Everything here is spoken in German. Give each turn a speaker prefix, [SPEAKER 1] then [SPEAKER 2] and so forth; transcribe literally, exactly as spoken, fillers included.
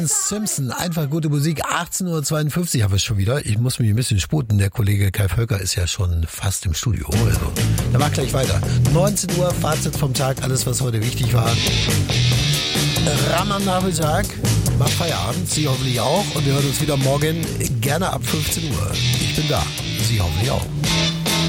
[SPEAKER 1] Simpson, einfach gute Musik, achtzehn Uhr zweiundfünfzig habe ich schon wieder. Ich muss mich ein bisschen sputen, der Kollege Kai Völker ist ja schon fast im Studio. Also, der macht gleich weiter. neunzehn Uhr, Fazit vom Tag, alles was heute wichtig war. Ram am Nachmittag, macht Feierabend, Sie hoffentlich auch. Und wir hören uns wieder morgen, gerne ab fünfzehn Uhr. Ich bin da, Sie hoffentlich auch.